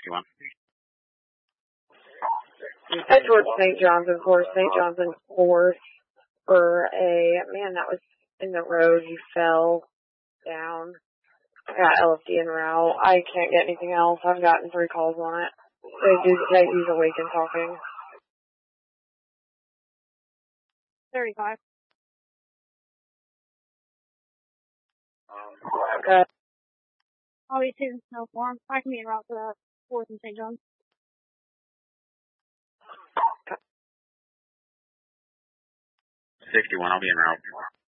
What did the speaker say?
61. Head towards St. John's, of course. St. John's in 4th for a man that was in the road. He fell down. I got LFD en route. I can't get anything else. I've gotten 3 calls on it. He's awake and talking. 35. Okay. I'll be taking snow for him. I can be en route to that 4th in St. John's. 61, I'll be en route.